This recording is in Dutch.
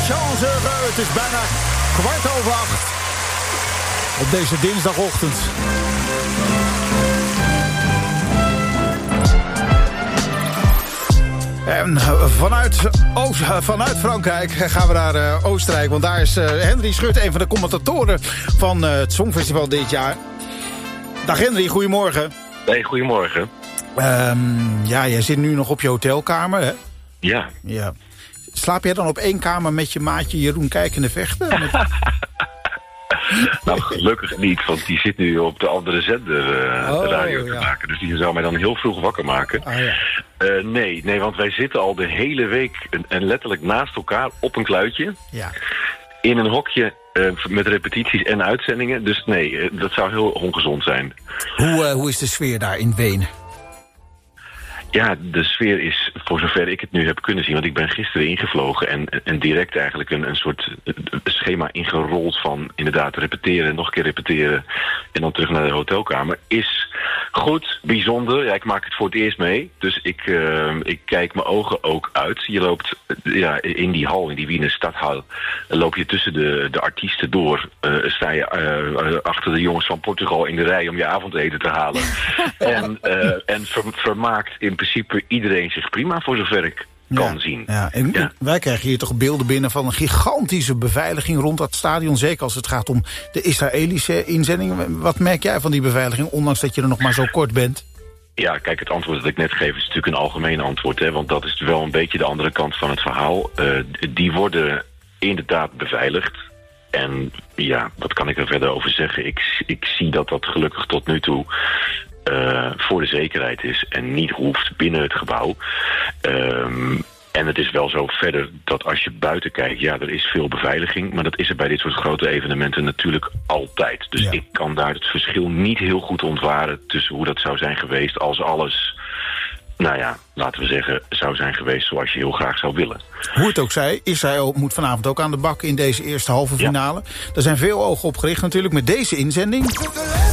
chance. Het is bijna 7:15 op deze dinsdagochtend. En vanuit Frankrijk gaan we naar Oostenrijk. Want daar is Henry Schut, een van de commentatoren van het Songfestival dit jaar. Dag Henry, goedemorgen. Hey, goedemorgen. Jij zit nu nog op je hotelkamer, hè? Ja. Slaap jij dan op één kamer met je maatje Jeroen Kijkende Vechten? Nou, gelukkig niet, want die zit nu op de andere zender de radio te maken. Dus die zou mij dan heel vroeg wakker maken. Nee, want wij zitten al de hele week en letterlijk naast elkaar op een kluitje. Ja. In een hokje met repetities en uitzendingen. Dus nee, dat zou heel ongezond zijn. Hoe is de sfeer daar in Wenen? Ja, de sfeer is, voor zover ik het nu heb kunnen zien... want ik ben gisteren ingevlogen en direct eigenlijk een soort schema ingerold van... inderdaad repeteren, nog een keer repeteren en dan terug naar de hotelkamer... is goed, bijzonder. Ja, ik maak het voor het eerst mee, dus ik kijk mijn ogen ook uit. Je loopt in die hal, in die Wiener Stadhal... loop je tussen de artiesten door. Sta je achter de jongens van Portugal in de rij om je avondeten te halen. en vermaakt in principe iedereen zich prima voor zover ik kan zien. Ja. Wij krijgen hier toch beelden binnen van een gigantische beveiliging rond dat stadion. Zeker als het gaat om de Israëlische inzending. Wat merk jij van die beveiliging, ondanks dat je er nog maar zo kort bent? Ja, kijk, het antwoord dat ik net geef is natuurlijk een algemeen antwoord. Hè, want dat is wel een beetje de andere kant van het verhaal. Die worden inderdaad beveiligd. En ja, wat kan ik er verder over zeggen? Ik zie dat gelukkig tot nu toe... voor de zekerheid is en niet hoeft binnen het gebouw. En het is wel zo verder dat als je buiten kijkt... ja, er is veel beveiliging, maar dat is er bij dit soort grote evenementen natuurlijk altijd. Dus ik kan daar het verschil niet heel goed ontwaren... tussen hoe dat zou zijn geweest als alles... nou ja, laten we zeggen, zou zijn geweest zoals je heel graag zou willen. Hoe het ook zij, Israël moet vanavond ook aan de bak in deze eerste halve finale. Er zijn veel ogen op gericht natuurlijk met deze inzending.